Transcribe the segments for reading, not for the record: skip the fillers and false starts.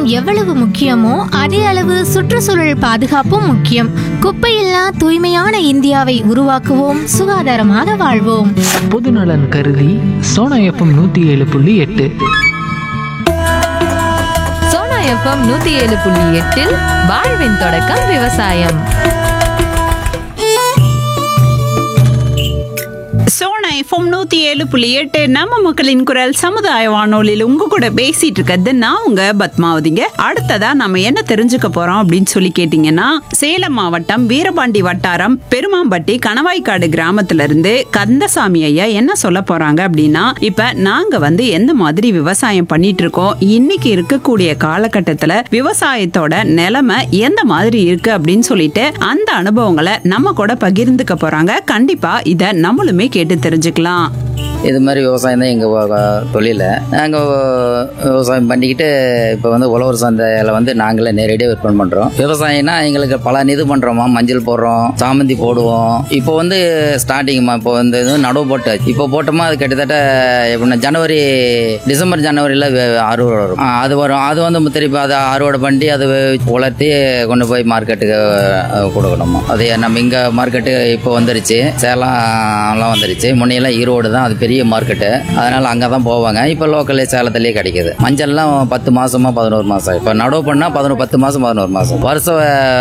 எவ்வளவு முக்கியமோ அதே அளவு சுற்றுச்சூழல் பாதுகாப்பும் முக்கியம். குப்பையில்லா தூய்மையான இந்தியாவை உருவாக்குவோம், சுகாதாரமாக வாழ்வோம். பொதுநலன் கருதி சோனா எஃப்எம் 107.8. சோனா எஃப்எம் 107.8 வாழ்வின் தொடக்கம் விவசாயம். சோனா எஃப்எம் 107.8 நம்ம மக்களின் குரல் சமுதாய வானொலியில் உங்க கூட பேசிட்டு இருக்கிறது நான் உங்க பத்மாவதிங்க. அடுத்ததா நம்ம என்ன தெரிஞ்சுக்க போறோம் அப்படின்னு சொல்லி கேட்டீங்கன்னா, சேலம் மாவட்டம் வீரபாண்டி வட்டாரம் பெருமாம்பட்டி கணவாய்க்காடு கிராமத்துல இருந்து கந்தசாமி ஐயா என்ன சொல்ல போறாங்க அப்படின்னா, இப்ப நாங்க எந்த மாதிரி விவசாயம் பண்ணிட்டு இருக்கோம், இன்னைக்கு இருக்கக்கூடிய காலகட்டத்துல விவசாயத்தோட நிலைமை எந்த மாதிரி இருக்கு அப்படின்னு சொல்லிட்டு அந்த அனுபவங்களை நம்ம கூட பகிர்ந்துக்க போறாங்க. கண்டிப்பா இத நம்மளுமே கேட்டு தெரிஞ்சுக்கலாம். இது மாதிரி விவசாயம் தான் எங்கள் தொழில். நாங்கள் விவசாயம் பண்ணிக்கிட்டு இப்போ உழவர் சந்தையில் நாங்களே நேரடியாக விற்பனை பண்ணுறோம். விவசாயம்னா எங்களுக்கு பல இது பண்ணுறோமா, மஞ்சள் போடுறோம், சாமந்தி போடுவோம். இப்போ ஸ்டார்டிங்மா இப்போ நடவு போட்டாச்சு. இப்போ போட்டோமா அது கிட்டத்தட்ட எப்படின்னா டிசம்பர் ஜனவரியில் அறுவடை வரும். அது திருப்பி அதை அறுவடை பண்ணி அதை உலர்த்தி கொண்டு போய் மார்க்கெட்டுக்கு கொடுக்கணுமா. அது நம்ம இங்கே மார்க்கெட்டு இப்போ வந்துருச்சு, சேலம்லாம் வந்துருச்சு. முன்னையெல்லாம் ஈரோடு தான் அது பெரிய மார்க்கெட்டு, அதனால அங்கே தான் போவாங்க. இப்போ லோக்கல்லே சேலத்திலே கிடைக்குது. மஞ்சள்லாம் 10 மாசமா 11 மாசம். இப்போ நடவு பண்ணால் 10 மாசம் 11 மாசம் வருஷம்.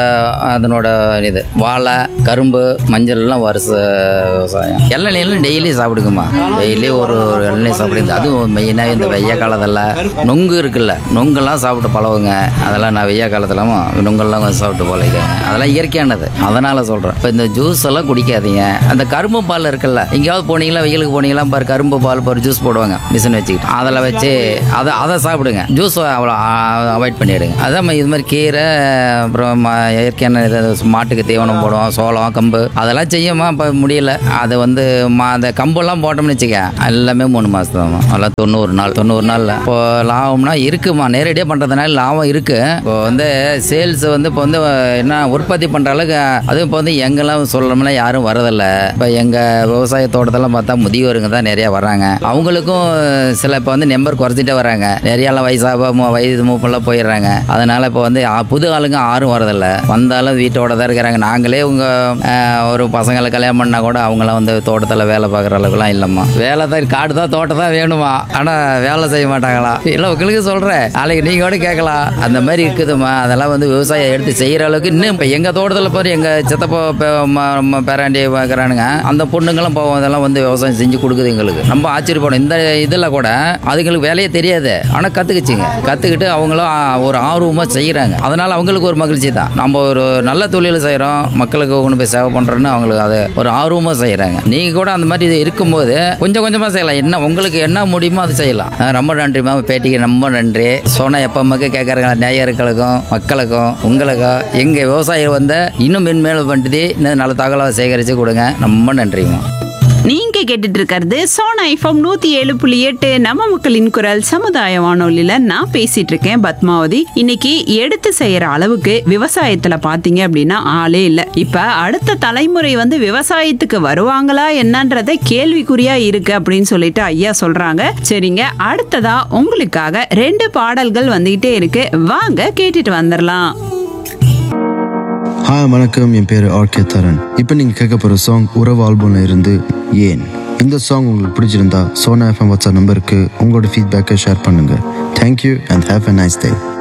அதனோட இது வாழை, கரும்பு, மஞ்சள் எல்லாம் வருஷ விவசாயம். இளநீலாம் டெய்லி சாப்பிடுக்குமா, டெய்லி ஒரு இளநீ சாப்பிடுங்க. அதுவும் மெயினாக இந்த வெய்ய காலத்தில் நொங்கு இருக்குல்ல, நொங்கெல்லாம் சாப்பிட்டு பழகுங்க. அதெல்லாம் நான் வெய்ய காலத்தில் நொங்கெல்லாம் கொஞ்சம் சாப்பிட்டு பழகிக்காங்க. அதெல்லாம் இயற்கையானது, அதனால சொல்கிறேன். இப்போ இந்த ஜூஸ் எல்லாம் குடிக்காதீங்க. அந்த கரும்பு பால் இருக்குல்ல, எங்கேயாவது போனீங்களா, வெயிலுக்கு போனீங்களா, கரும்பு பால் ஒரு ஜூஸ் போடுவாங்க மிஷின் வச்சுக்கிட்டு, அதில் வச்சு அதை சாப்பிடுங்க. ஜூஸ் அவ்வளோ அவாய்ட் பண்ணிடுங்க. அதான் இது மாதிரி கீரை, அப்புறம் இயற்கையான மாட்டுக்கு தீவனம் போடுவோம், சோளம், கம்பு, அதெல்லாம் செய்யுமா. இப்போ முடியல. அது அந்த கம்பெல்லாம் போட்டோம்னு வச்சுக்க, எல்லாமே 3 மாதம் தான். அதெல்லாம் 90 நாளில் இப்போ லாபம்னா இருக்குமா. நேரடியாக பண்ணுறதுனால லாபம் இருக்கு. இப்போ சேல்ஸ் இப்போ என்ன உற்பத்தி பண்ணுற அளவுக்கு அது இப்போ எங்கெல்லாம் சொல்லணும்னா யாரும் வரதில்லை. இப்போ எங்கள் விவசாய தோட்டத்தெல்லாம் பார்த்தா முதியோருங்க தான் நிறைய வர்றாங்க. அவங்களுக்கும் சில இப்போ நம்பர் குறைச்சிட்டே வராங்க. நிறையாலாம் வயது மூப்பெல்லாம் போயிடுறாங்க. அதனால இப்போ புது ஆளுங்க யாரும் வரதில்லை. வந்தாலும் வீட்டோட தான் இருக்கிறாங்க. நாங்களே ஒரு பசங்களை கல்யாணம் பண்ணா கூட அவங்களாம் தோட்டத்தில் வேலை பார்க்குற அளவுக்குலாம் இல்லைம்மா. வேலை தான், காடு தான், தோட்டம் தான் வேணுமா, ஆனால் வேலை செய்ய மாட்டாங்களா. இல்லை உங்களுக்கு சொல்கிறேன், நாளைக்கு நீங்கள் கூட கேட்கலாம். அந்த மாதிரி இருக்குதுமா. அதெல்லாம் விவசாயம் எடுத்து செய்கிற அளவுக்கு இன்னும் இப்போ எங்கள் தோட்டத்தில் போகிற எங்கள் சித்தப்பா பேராண்டி பார்க்குறானுங்க. அந்த பொண்ணுங்களும் போவோம். அதெல்லாம் விவசாயம் செஞ்சு கொடுக்குது எங்களுக்கு. நம்ம ஆச்சரியப்படும். இந்த இதில் கூட அதுங்களுக்கு வேலையே தெரியாது, ஆனால் கற்றுக்கிட்டு அவங்களும் ஒரு ஆர்வமாக செய்கிறாங்க. அதனால் அவங்களுக்கு ஒரு மகிழ்ச்சி தான். நம்ம ஒரு நல்ல தொழில் செய்கிறோம், மக்களுக்கு கொண்டு போய் சேவை பண்ணுறோன்னு அவங்களுக்கு அதை ஒரு ஆர்வமாக செய்கிறாங்க. நீங்கள் கூட அந்த மாதிரி இது இருக்கும்போது கொஞ்சமாக செய்யலாம். என்ன உங்களுக்கு என்ன முடியுமோ அது செய்யலாம். ரொம்ப நன்றிமா, பேட்டிக்கு ரொம்ப நன்றி. சோனா எப்பமாக்கு கேட்குறாங்க நேயர்களுக்கும் மக்களுக்கும் உங்களுக்கும் எங்கள் விவசாயம் இன்னும் மென்மேலும் பண்ணிட்டு இன்னும் நல்ல தகவலாக சேகரித்து கொடுங்க. ரொம்ப நன்றிமா. நீங்க கேட்டுட்டு இருக்கிறது சோனா எஃப்எம் 107.8 நம்ம மக்களின் குரல் சமுதாய வானொலியில நான் பேசிட்டு இருக்கேன் பத்மாவதி. இன்னைக்கு எடுத்து செய்யற அளவுக்கு விவசாயத்துல பாத்தீங்க அப்படின்னா ஆளே இல்ல. இப்ப அடுத்த தலைமுறை விவசாயத்துக்கு வருவாங்களா என்னன்றத கேள்விக்குறியா இருக்கு அப்படின்னு சொல்லிட்டு ஐயா சொல்றாங்க. சரிங்க, அடுத்ததா உங்களுக்காக 2 பாடல்கள் வந்துகிட்டே இருக்கு, வாங்க கேட்டுட்டு வந்துடலாம். ஹாய் வணக்கம், என் பேர் ஆர்கே தரன். இப்போ நீங்கள் கேட்க போகிற சாங் உறவு ஆல்பம்ல இருந்து ஏன். இந்த சாங் உங்களுக்கு பிடிச்சிருந்தா சோனா எஃப்எம் வாட்ஸ்அப் நம்பருக்கு உங்களோட ஃபீட்பேக்கை ஷேர் பண்ணுங்கள். Thank you and have a nice day.